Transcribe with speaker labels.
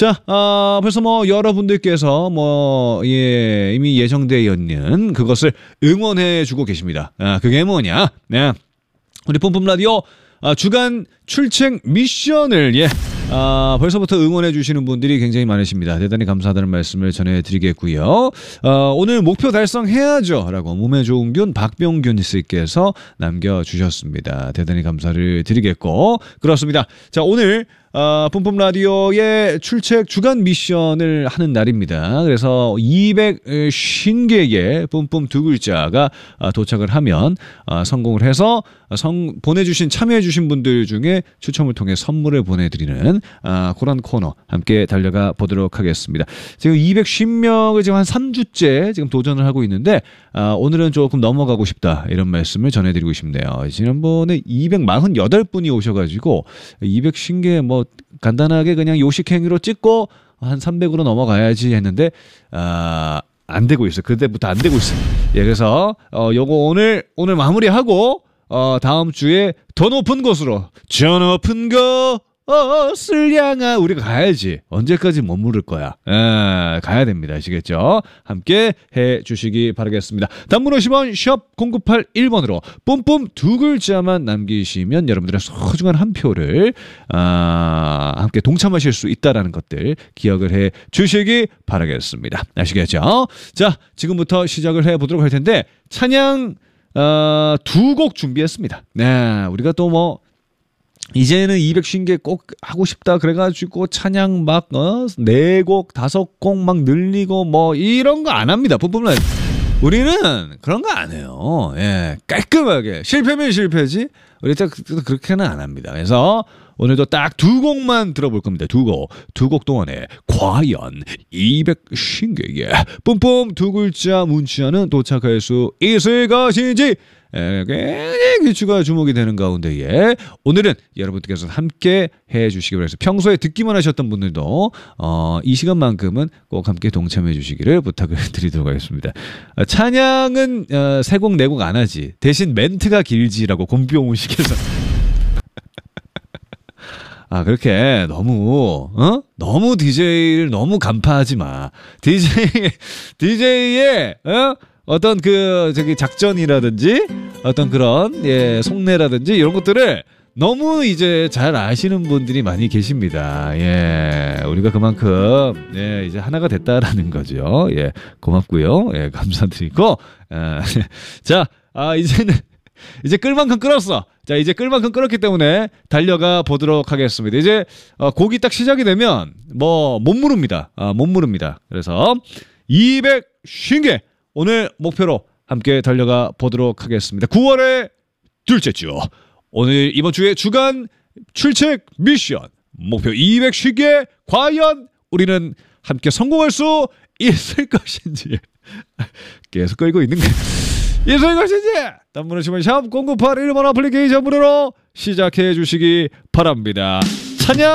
Speaker 1: 자, 벌써 뭐 여러분들께서 이미 예정되어 있는 그것을 응원해주고 계십니다. 그게 뭐냐? 네. 우리 뿜뿜 라디오 주간 출첵 미션을 벌써부터 응원해 주시는 분들이 굉장히 많으십니다. 대단히 감사하다는 말씀을 전해드리겠고요. 오늘 목표 달성해야죠 라고 몸에 좋은 균 박병균 씨께서 남겨주셨습니다. 대단히 감사를 드리겠고, 그렇습니다. 자, 오늘 뿜뿜 라디오의 출첵 주간 미션을 하는 날입니다. 그래서 250개의 뿜뿜 두 글자가 도착을 하면 성공을 해서 보내주신 참여해주신 분들 중에 추첨을 통해 선물을 보내드리는 그런 코너 함께 달려가 보도록 하겠습니다. 지금 250명을 지금 한 3주째 지금 도전을 하고 있는데 오늘은 조금 넘어가고 싶다 이런 말씀을 전해드리고 싶네요. 지난번에 248분이 오셔가지고 250개 간단하게 그냥 요식행위로 찍고 한 300으로 넘어가야지 했는데 안 되고 있어요. 그때부터 안 되고 있어요. 그래서 요거 오늘 마무리하고 다음 주에 더 높은 곳으로, 저 높은 곳을 향하 우리가 가야지. 언제까지 머무를 거야. 가야 됩니다. 아시겠죠? 함께 해주시기 바라겠습니다. 단문 50원 샵 0981번으로 뿜뿜 두 글자만 남기시면 여러분들의 소중한 한 표를 함께 동참하실 수 있다는 것들 기억을 해주시기 바라겠습니다. 아시겠죠? 자, 지금부터 시작을 해보도록 할 텐데 찬양 두 곡 준비했습니다. 네, 우리가 또 이제는 250개 꼭 하고 싶다 그래가지고 찬양 막 4곡 5곡 막 늘리고 이런 거 안 합니다. 뿜뿜라 우리는 그런 거 안 해요. 깔끔하게 실패면 실패지 우리 딱 그렇게는 안 합니다. 그래서 오늘도 딱 두 곡만 들어볼 겁니다. 두 곡 동안에 과연 250개의 뿜뿜 두 글자 문자는 도착할 수 있을 것인지 굉장히 귀추가 주목이 되는 가운데에 오늘은 여러분들께서 함께 해주시기 바랍니다. 평소에 듣기만 하셨던 분들도 이 시간만큼은 꼭 함께 동참해 주시기를 부탁을 드리도록 하겠습니다. 찬양은 3곡 4곡 안 하지, 대신 멘트가 길지라고 곰병우 씨께서 그렇게 너무 DJ를 너무 간파하지 마. DJ의 어떤 작전이라든지 어떤 그런 속내라든지 이런 것들을 너무 이제 잘 아시는 분들이 많이 계십니다. 우리가 그만큼 이제 하나가 됐다라는 거죠. 고맙고요. 감사드리고 자, 이제 끌 만큼 끌었어. 자, 이제 끌 만큼 끌었기 때문에 달려가 보도록 하겠습니다. 이제 곡이 딱 시작이 되면 못 무릅니다. 못 무릅니다. 그래서 250개 오늘 목표로 함께 달려가 보도록 하겠습니다. 9월의 둘째 주, 오늘 이번 주의 주간 출첵 미션 목표 210개 과연 우리는 함께 성공할 수 있을 것인지 계속 끌고 있는 게 있을 것인지 단문을 치면 샵 0981번 어플리케이션 문으로 시작해 주시기 바랍니다. 찬양